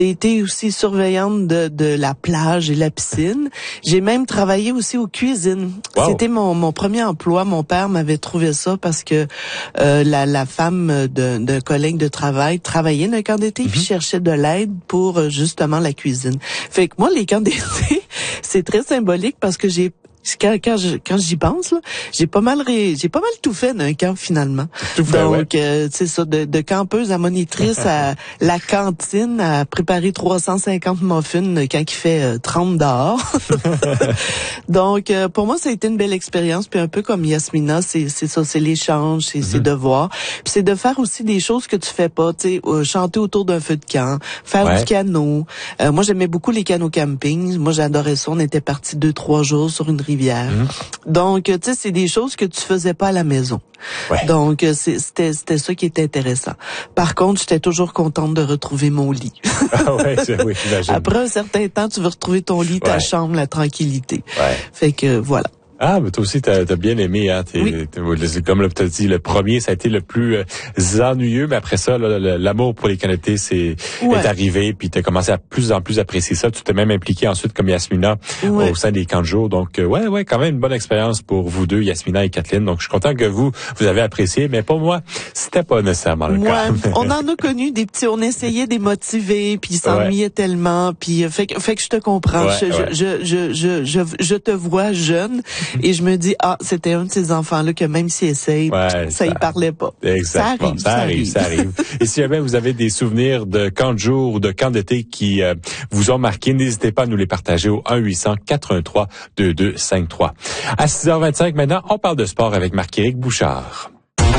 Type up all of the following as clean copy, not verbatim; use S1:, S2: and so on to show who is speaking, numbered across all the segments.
S1: J'ai été aussi surveillante de la plage et la piscine. J'ai même travaillé aussi aux cuisines.
S2: Wow.
S1: C'était mon premier emploi. Mon père m'avait trouvé ça parce que la femme d'un collègue de travail travaillait dans un camp d'été puis cherchait de l'aide pour justement la cuisine. Fait que moi, les camps d'été, c'est très symbolique parce que quand j'y pense, là, j'ai pas mal tout fait d'un camp finalement.
S2: Tout fait,
S1: donc
S2: ouais.
S1: c'est ça, de campeuse à monitrice à la cantine, à préparer 350 muffins quand il fait 30 dehors. Donc pour moi ça a été une belle expérience, puis un peu comme Yasmina, c'est ça, c'est l'échange, c'est de voir, puis c'est de faire aussi des choses que tu fais pas, tu sais, chanter autour d'un feu de camp, faire du canot. Moi j'aimais beaucoup les canots camping. Moi j'adorais ça. On était partis 2-3 jours sur une rivière. Donc, tu sais, c'est des choses que tu faisais pas à la maison.
S2: Ouais.
S1: Donc, c'était ça qui était intéressant. Par contre, j'étais toujours contente de retrouver mon lit.
S2: Ah ouais, oui, j'imagine.
S1: Après un certain temps, tu veux retrouver ton lit, ta chambre, la tranquillité.
S2: Ouais.
S1: Fait que, voilà.
S2: Ah, mais toi aussi, t'as bien aimé, hein. Comme t'as dit, le premier, ça a été le plus ennuyeux, mais après ça, l'amour pour les Canadiens est arrivé, puis t'as commencé à plus en plus apprécier ça. Tu t'es même impliqué ensuite comme Yasmina au sein des camps de jour. Donc, quand même une bonne expérience pour vous deux, Yasmina et Kathleen. Donc, je suis content que vous avez apprécié, mais pour moi, c'était pas nécessairement le cas.
S1: On en a connu des petits, on essayait de les motiver, puis ils s'ennuyaient tellement, puis fait que je te comprends. Je te vois jeune. Et je me dis, c'était un de ces enfants-là que même s'il essaye, ça y parlait pas.
S2: Exactement. Ça arrive. Et si jamais vous avez des souvenirs de camps de jour ou de camps d'été qui vous ont marqué, n'hésitez pas à nous les partager au 1-800-413-2253. À 6h25 maintenant, on parle de sport avec Marc-Éric Bouchard.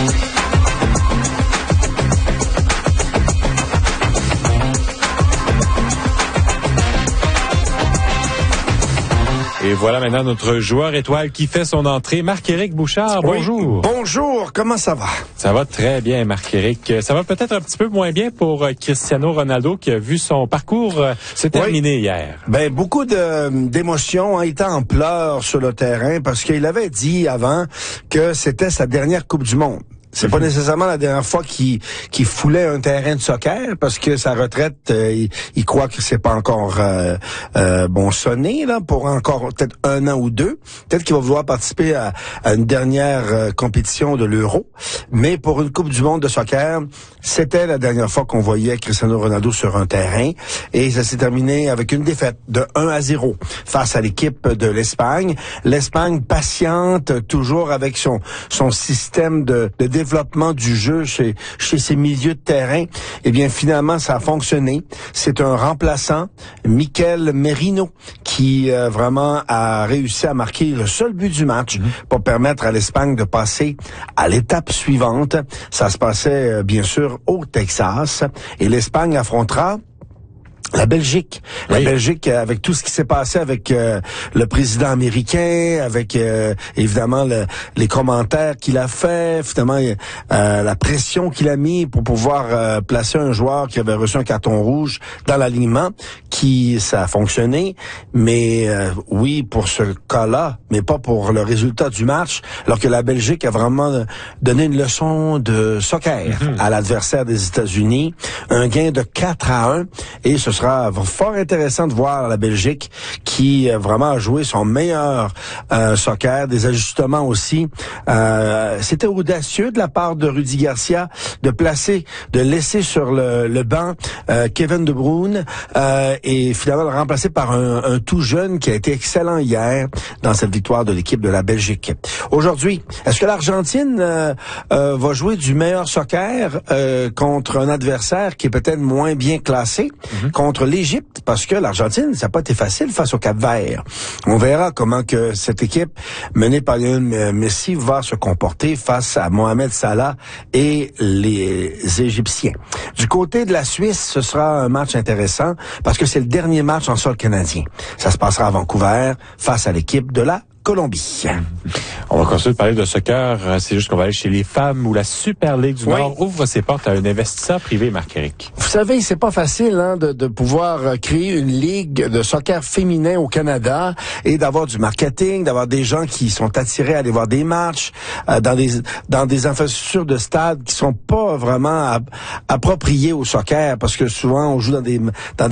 S2: Et voilà maintenant notre joueur étoile qui fait son entrée, Marc-Éric Bouchard. Bonjour.
S3: Oui, bonjour, comment ça va?
S2: Ça va très bien, Marc-Éric. Ça va peut-être un petit peu moins bien pour Cristiano Ronaldo qui a vu son parcours se terminer hier.
S3: Ben beaucoup d'émotions, hein. Il était en pleurs sur le terrain parce qu'il avait dit avant que c'était sa dernière Coupe du Monde. C'est pas nécessairement la dernière fois qu'il foulait un terrain de soccer parce que sa retraite, il croit que c'est pas encore sonné là pour encore peut-être 1 an ou 2. Peut-être qu'il va vouloir participer à une dernière compétition de l'Euro, mais pour une Coupe du Monde de soccer, c'était la dernière fois qu'on voyait Cristiano Ronaldo sur un terrain et ça s'est terminé avec une défaite de 1-0 face à l'équipe de l'Espagne. L'Espagne patiente toujours avec son système de développement du jeu chez ses milieux de terrain. Eh bien, finalement, ça a fonctionné. C'est un remplaçant, Mikel Merino, qui vraiment a réussi à marquer le seul but du match pour permettre à l'Espagne de passer à l'étape suivante. Ça se passait, bien sûr, au Texas. Et l'Espagne affrontera la Belgique. La Belgique, avec tout ce qui s'est passé avec le président américain, avec évidemment les commentaires qu'il a fait, finalement la pression qu'il a mis pour pouvoir placer un joueur qui avait reçu un carton rouge dans l'alignement, ça a fonctionné, mais oui pour ce cas-là, mais pas pour le résultat du match, alors que la Belgique a vraiment donné une leçon de soccer à l'adversaire des États-Unis, un gain de 4-1, et ce sera fort intéressant de voir la Belgique qui vraiment a joué son meilleur soccer, des ajustements aussi. C'était audacieux de la part de Rudy Garcia de laisser sur le banc Kevin De Bruyne et finalement le remplacer par un tout jeune qui a été excellent hier dans cette victoire de l'équipe de la Belgique. Aujourd'hui, est-ce que l'Argentine va jouer du meilleur soccer contre un adversaire qui est peut-être moins bien classé, contre l'Égypte, parce que l'Argentine, ça n'a pas été facile face au Cap-Vert. On verra comment que cette équipe menée par Lionel Messi va se comporter face à Mohamed Salah et les Égyptiens. Du côté de la Suisse, ce sera un match intéressant parce que c'est le dernier match en sol canadien. Ça se passera à Vancouver face à l'équipe de la Colombie.
S2: On va continuer de parler de soccer. C'est juste qu'on va aller chez les femmes où la Super Ligue du Nord ouvre ses portes à un investisseur privé, Marc-Éric.
S3: Vous savez, c'est pas facile de pouvoir créer une ligue de soccer féminin au Canada et d'avoir du marketing, d'avoir des gens qui sont attirés à aller voir des matchs dans des infrastructures de stade qui sont pas vraiment appropriées au soccer parce que souvent on joue dans des